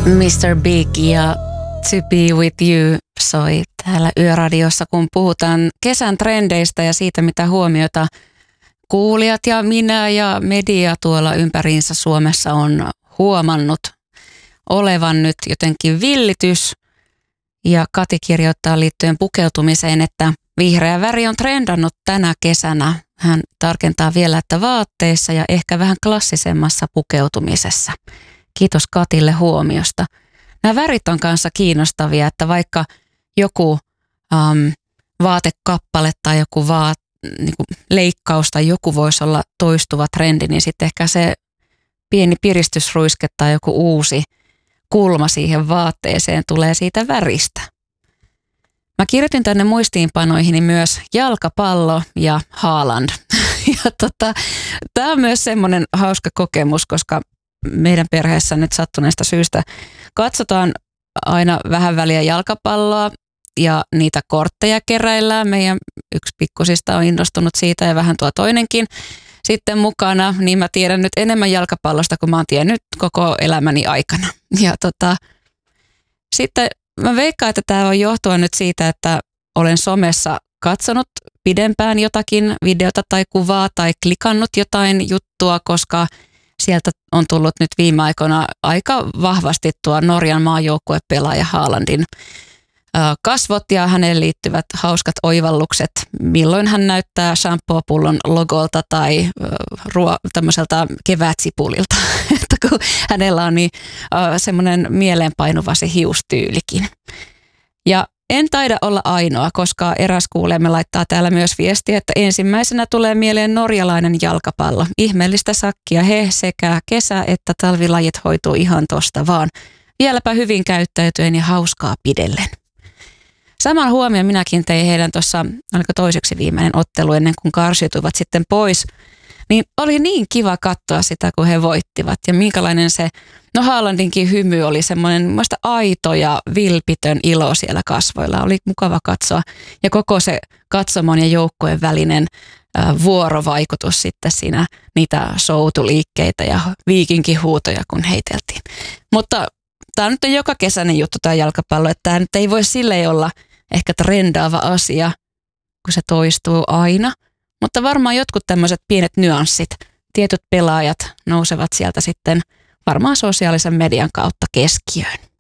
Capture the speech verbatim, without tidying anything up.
mister Big ja To Be With You soi täällä Yöradiossa, kun puhutaan kesän trendeistä ja siitä, mitä huomiota kuulijat ja minä ja media tuolla ympäriinsä Suomessa on huomannut olevan nyt jotenkin villitys. Ja Kati kirjoittaa liittyen pukeutumiseen, että vihreä väri on trendannut tänä kesänä. Hän tarkentaa vielä, että vaatteissa ja ehkä vähän klassisemmassa pukeutumisessa. Kiitos Katille huomiosta. Nämä värit on kanssa kiinnostavia, että vaikka joku ähm, vaatekappale tai joku vaat, niin kuin leikkaus tai joku voisi olla toistuva trendi, niin sitten ehkä se pieni piristysruiske tai joku uusi kulma siihen vaatteeseen tulee siitä väristä. Mä kirjoitin tänne muistiinpanoihini myös jalkapallo ja Haaland. Ja tota, tää on myös semmoinen hauska kokemus, koska meidän perheessä nyt sattuneesta syystä katsotaan aina vähän väliä jalkapalloa ja niitä kortteja keräillään. Meidän yksi pikkusista on innostunut siitä ja vähän tuo toinenkin sitten mukana, niin mä tiedän nyt enemmän jalkapallosta kuin mä oon tiennyt koko elämäni aikana. Ja tota, sitten mä veikkaan, että tämä on johtua nyt siitä, että olen somessa katsonut pidempään jotakin videota tai kuvaa tai klikannut jotain juttua, koska sieltä on tullut nyt viime aikoina aika vahvasti tuo Norjan maajoukkuepelaaja Haalandin kasvot ja häneen liittyvät hauskat oivallukset, milloin hän näyttää shampoo-pullon logolta tai ruo- tämmöiseltä kevätsipulilta, että kun hänellä on niin semmoinen mieleenpainuva se hiustyylikin. Ja en taida olla ainoa, koska eräs kuulemme laittaa täällä myös viestiä, että ensimmäisenä tulee mieleen norjalainen jalkapallo. Ihmeellistä sakkia he sekä kesä- että talvilajit hoituu ihan tosta vaan. Vieläpä hyvin käyttäytyen ja hauskaa pidellen. Saman huomioon minäkin tein heidän tuossa, oliko toiseksi viimeinen ottelu ennen kuin karsiutuivat sitten pois. Niin oli niin kiva katsoa sitä, kun he voittivat ja minkälainen se, no Haalandinkin hymy oli semmoinen muista aito ja vilpitön ilo siellä kasvoilla. Oli mukava katsoa ja koko se katsomon ja joukkojen välinen äh, vuorovaikutus sitten siinä, niitä soutuliikkeitä ja viikinkihuutoja kun heiteltiin. Mutta tämä nyt on joka kesäinen juttu tämä jalkapallo, että tämä nyt ei voi silleen olla ehkä trendaava asia, kun se toistuu aina. Mutta varmaan jotkut tämmöiset pienet nyanssit, tietyt pelaajat nousevat sieltä sitten varmaan sosiaalisen median kautta keskiöön.